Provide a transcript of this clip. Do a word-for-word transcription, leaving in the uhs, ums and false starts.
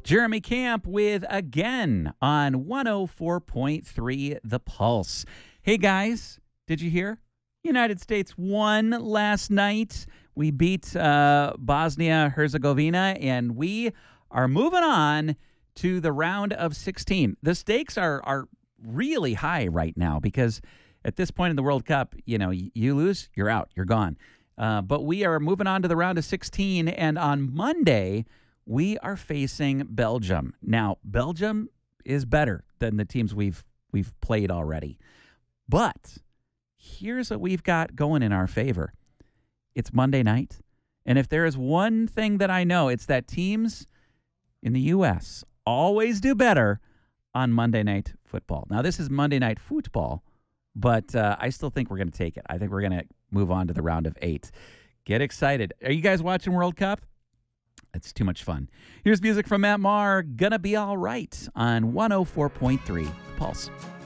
Jeremy Camp with Again on one oh four point three The Pulse. Hey, guys, did you hear? United States won last night. We beat uh, Bosnia-Herzegovina, and we are moving on to the round of sixteen. The stakes are are really high right now because at this point in the World Cup, you know, you lose, you're out, you're gone. Uh, but we are moving on to the round of sixteen, and on Monday, we are facing Belgium. Now, Belgium is better than the teams we've we've played already. But here's what we've got going in our favor. It's Monday night, and if there is one thing that I know, it's that teams in the U S always do better on Monday Night Football. Now, this is Monday Night Football, but uh, I still think we're going to take it. I think we're going to move on to the round of eight. Get excited. Are you guys watching World Cup? It's too much fun. Here's music from Matt Maher, Gonna Be All Right on one oh four point three Pulse.